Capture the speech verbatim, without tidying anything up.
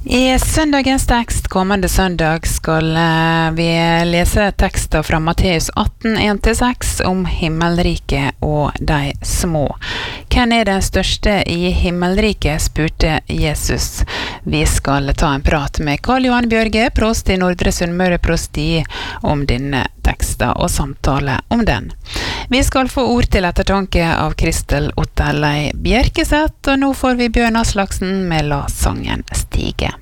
I søndagens tekst kommende søndag skal vi lese tekster fra Matteus atten, en til seks om himmelriket og de små. Hvem er den største i himmelriket, spurte Jesus. Vi skal ta en prat med Karl Johan Bjørge, prost i Nordre Sunnmøre prosti, om denne teksten og samtale om den. Vi skal få ord til ettertanke av Kristel Otterlei Bjerkeseth, og nå får vi Bjørn Aslaksen med La sangen stige.